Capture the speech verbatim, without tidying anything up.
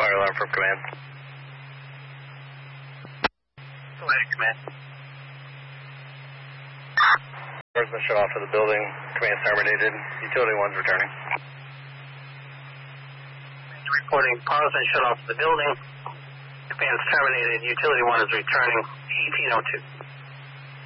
fire alarm from command. Go ahead, command. Power's been shut off of the building. Command terminated. Utility one's returning. Reporting power's been shut off of the building. Command's terminated. Utility one is returning. eighteen oh two.